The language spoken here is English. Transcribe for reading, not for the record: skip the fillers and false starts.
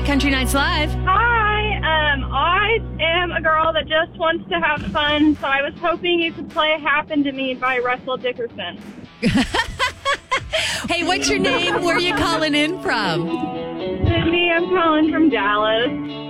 at Country Nights Live. Hi, I am a girl that just wants to have fun, so I was hoping you could play Happen to Me by Russell Dickerson. Hey, what's your name? Where are you calling in from? Sydney, I'm calling from Dallas.